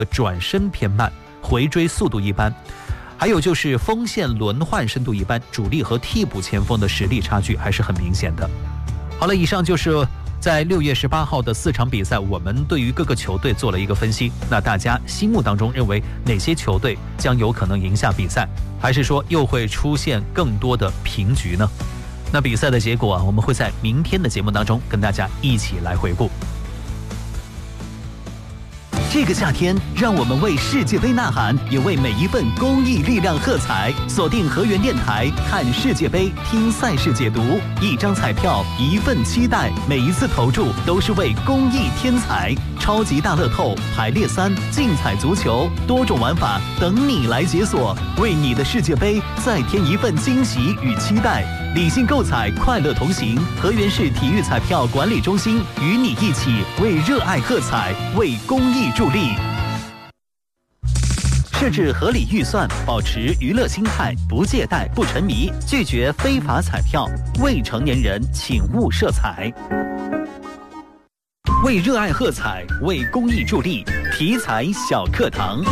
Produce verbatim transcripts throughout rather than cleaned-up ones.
转身偏慢，回追速度一般。还有就是锋线轮换深度一般，主力和替补前锋的实力差距还是很明显的。好了，以上就是在六月十八号的四场比赛，我们对于各个球队做了一个分析。那大家心目当中认为哪些球队将有可能赢下比赛，还是说又会出现更多的平局呢？那比赛的结果啊，我们会在明天的节目当中跟大家一起来回顾。 这个夏天，让我们为世界杯呐喊，也为每一份公益力量喝彩。锁定河源电台，看世界杯，听赛事解读。一张彩票，一份期待，每一次投注都是为公益添彩。超级大乐透、排列三、竞彩足球，多种玩法等你来解锁，为你的世界杯再添一份惊喜与期待。理性购彩，快乐同行。河源市体育彩票管理中心与你一起为热爱喝彩，为公益助力。设置合理预算，保持娱乐心态，不借贷不沉迷，拒绝非法彩票。未成年人请勿涉彩。为热爱喝彩，为公益助力，体彩小课堂。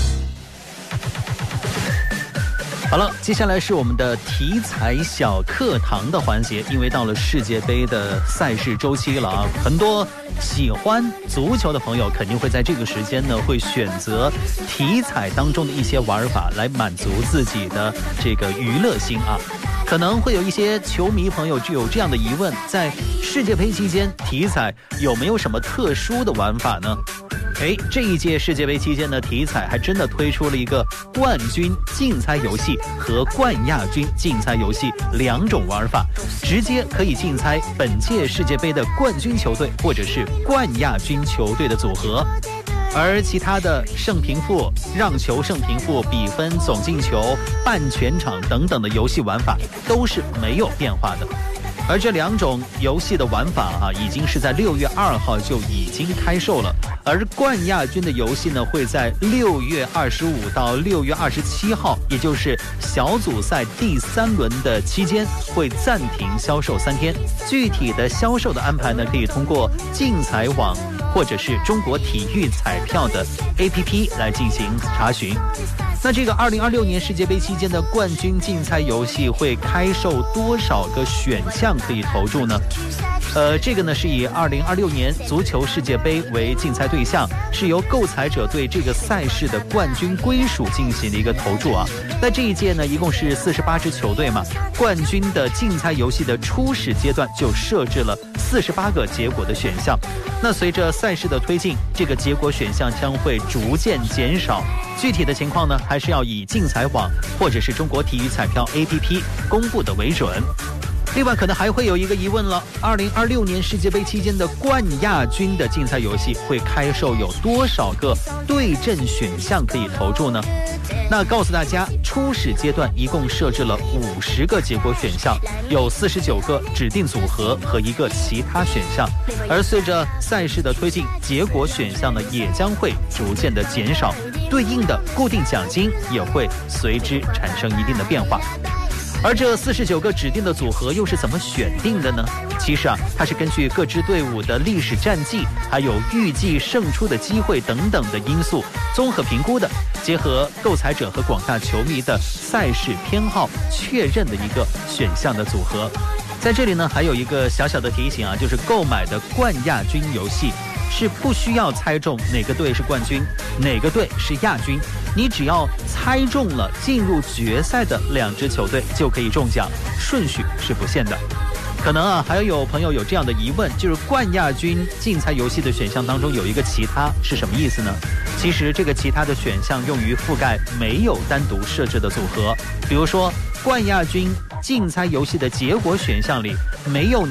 好了，接下来是我们的体彩小课堂的环节。因为到了世界杯的赛事周期了啊，很多喜欢足球的朋友肯定会在这个时间呢，会选择体彩当中的一些玩法来满足自己的这个娱乐性啊。可能会有一些球迷朋友就有这样的疑问，在世界杯期间，体彩有没有什么特殊的玩法呢？哎，这一届世界杯期间呢，体彩还真的推出了一个冠军竞猜游戏和冠亚军竞猜游戏两种玩法，直接可以竞猜本届世界杯的冠军球队或者是冠亚军球队的组合。而其他的胜平负、让球胜平负、比分、总进球、半全场等等的游戏玩法都是没有变化的。而这两种游戏的玩法啊，已经是在六月二号就已经开售了。而冠亚军的游戏呢，会在六月二十五到六月二十七号，也就是小组赛第三轮的期间，会暂停销售三天。具体的销售的安排呢，可以通过竞彩网或者是中国体育彩票的 A P P 来进行查询。那这个二零二六年世界杯期间的冠军竞猜游戏会开售多少个选项可以投注呢？呃，这个呢是以二零二六年足球世界杯为竞猜对象，是由购彩者对这个赛事的冠军归属进行的一个投注啊。在这一届呢，一共是四十八支球队嘛，冠军的竞猜游戏的初始阶段就设置了四十八个结果的选项。那随着赛事的推进，这个结果选项将会逐渐减少。具体的情况呢，还是要以竞彩网或者是中国体育彩票 A P P 公布的为准。另外可能还会有一个疑问了，二零二六年世界杯期间的冠亚军的竞猜游戏会开售有多少个对阵选项可以投注呢？那告诉大家，初始阶段一共设置了五十个结果选项，有四十九个指定组合和一个其他选项。而随着赛事的推进，结果选项呢也将会逐渐的减少，对应的固定奖金也会随之产生一定的变化。而这四十九个指定的组合又是怎么选定的呢？其实啊，它是根据各支队伍的历史战绩，还有预计胜出的机会等等的因素综合评估的，结合购彩者和广大球迷的赛事偏好确认的一个选项的组合。在这里呢，还有一个小小的提醒啊，就是购买的冠亚军游戏是不需要猜中哪个队是冠军，哪个队是亚军，你只要猜中了进入决赛的两支球队就可以中奖，顺序是不限的。可能啊，还有朋友有这样的疑问，就是冠亚军竞猜游戏的选项当中有一个其他是什么意思呢？其实这个其他的选项用于覆盖没有单独设置的组合，比如说冠亚军竞猜游戏的结果选项里没有